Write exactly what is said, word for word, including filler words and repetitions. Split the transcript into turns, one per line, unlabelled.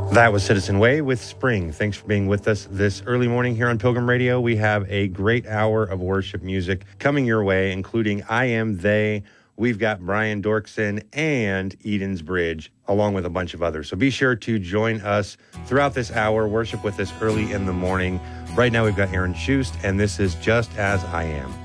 That was Citizen Way with Spring. Thanks for being with us this early morning here on Pilgrim Radio. We have a great hour of worship music coming your way, including I Am They. We've got Brian Dorkson and Eden's Bridge, along with a bunch of others. So be sure to join us throughout this hour. Worship with us early in the morning. Right now we've got Aaron Schust, and this is Just As I Am.